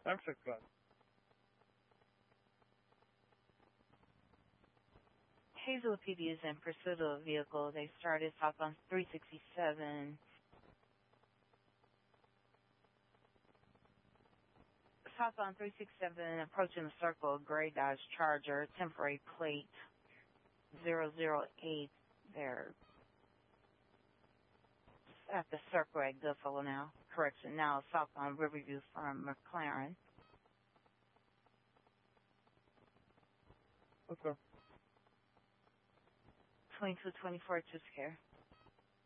I'm so glad. Hazel PD is in pursuit of a vehicle. They started southbound 367. Southbound 367, approaching the circle, gray Dodge Charger, temporary plate 008. They're at the circle at Goodfellow now. Correction, now southbound Riverview from McLaren. Let's go. 2224 to scare.